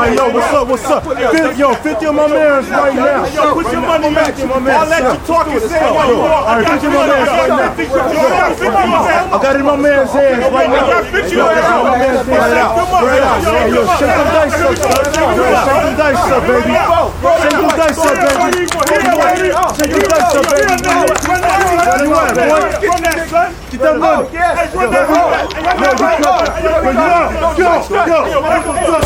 Hey, yo, what's up? Yo, 50 of my mans right now. Yo, put your money back. I'll let you talk and say what you want. All right, 50 of my mans right now. I got it in my man's hands right now. Yo, I got my man's hands. Hey, yo, shake them dice up, son. Shake them dice up, baby. Shake them dice up, baby. Shake them dice up, baby. What do you want, boy? Get that money. Yo,